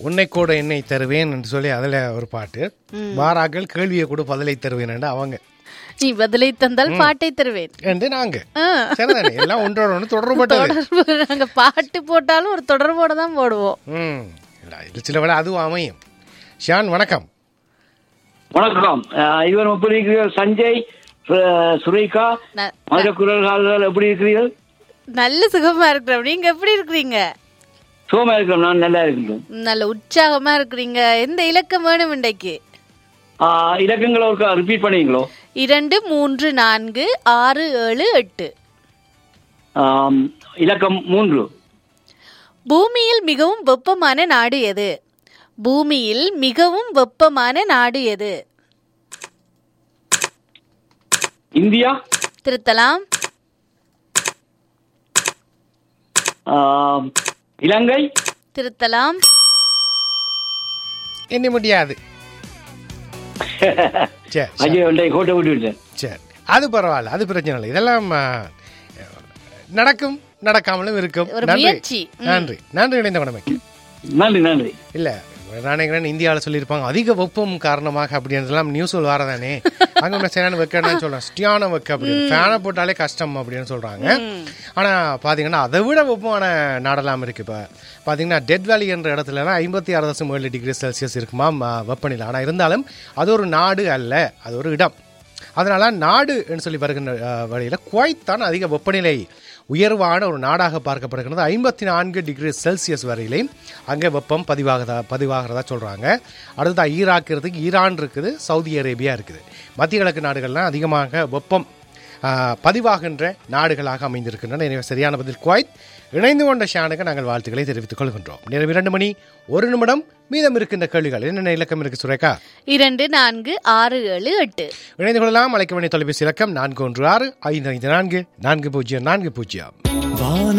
உன்னை கூட என்னை தருவேன் என்று சொல்லி அதில் ஒரு பாட்டு. வாராக்கள் கேள்வியை கூட பதிலை தருவேன் என்று அவங்க, நீ பதிலை தந்தால் பாட்டை தருவேன் என்று நாங்க. சரிதானே, எல்லாம் ஒன்றோட ஒன்று தொடர்பட்டது. நாங்க பாட்டு போட்டாலும் ஒரு தொடர்போட தான் போடுவோம். இது சில விட அதுவும் அமையும். ஷான் வணக்கம். வணக்கம். இவர் எப்படி இருக்கிறீர்கள்? சஞ்சய், சுரேகா, மதுரக்குரல்கள் எப்படி இருக்கிறீர்கள்? நல்ல சுகமா இருக்கிறோம். நீங்க எப்படி இருக்கிறீங்க? சுகமா இருக்கிறோம். நான் நல்லா இருக்கிறேன். நல்ல உற்சாகமா இருக்கிறீங்க. எந்த இலக்கம் வேணும் இன்றைக்கு? இலக்கங்களை ஒரு ரிப்பீட் பண்ணீங்களோ? 2 3 4 6 7 8. இலக்கம் 3. பூமியில் மிகவும் வெப்பமான நாடு எது? பூமியில் மிகவும் வெப்பமான நாடு எது? இந்தியா. திருத்தலாம். இலங்கை. திருத்தலாம். என்ன முடியாது. சரி, அது பரவாயில்ல, அது பிரச்சனை இல்லை. இதெல்லாம் நடக்கும், நடக்காமலும் இருக்கும். நன்றி நன்றி இணைந்த உடமைக்கு. நன்றி நன்றி. இல்ல நான் இந்தியாவில் சொல்லியிருப்பாங்க அதிக வெப்பம் காரணமாக அப்படின்றதுலாம் நியூஸ் வரதானே. அங்கே சரியான வைக்கணும்னு சொல்றேன், ஸ்டியான வைக்க அப்படின்னு ஃபேனை போட்டாலே கஷ்டம் அப்படின்னு சொல்றாங்க. ஆனா பாத்தீங்கன்னா அதை விட வெப்பமான நாடெல்லாம் இருக்கு. இப்போ பாத்தீங்கன்னா டெட் வேலி என்ற இடத்துலலாம் 56.7 டிகிரி செல்சியஸ் இருக்குமா வெப்பநிலை. ஆனா இருந்தாலும் அது ஒரு நாடு அல்ல, அது ஒரு இடம். அதனால நாடு என்று சொல்லி வருகின்ற வழியில குவைத் தான் அதிக வெப்பநிலை உயர்வான ஒரு நாடாக பார்க்கப்படுகிறது. 54 டிகிரி செல்சியஸ் வரையிலே அங்கே வெப்பம் பதிவாகிறதா சொல்கிறாங்க. அடுத்தது ஈராக் இருக்குது, ஈரான் இருக்குது, சவுதி அரேபியா இருக்குது. மத்திய கிழக்கு நாடுகள்லாம் அதிகமாக வெப்பம் பதிவாகின்ற நாடுகளாக அமைந்திருக்கின்றன. எனவே சரியான பதில் குவைத். இணைந்து கொண்ட ஷானுக்கு நாங்கள் வாழ்த்துக்களை தெரிவித்துக் கொள்கின்றோம். நேரம் 2 மணி 1 நிமிடம். மீதம் இருக்கின்ற கேள்விகள் என்னென்ன இலக்கம் இருக்கு சுரேகா? 2 4 6 7 8. இணைந்து கொள்ளலாம். அழைக்க வேண்டிய தொலைபேசி இலக்கம் 416 554 4040.